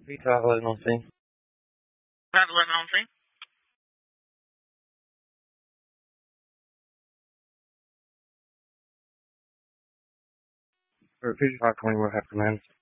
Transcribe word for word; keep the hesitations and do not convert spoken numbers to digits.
three five eleven on scene. five eleven on scene. Or fifty-five twenty, we'll have command.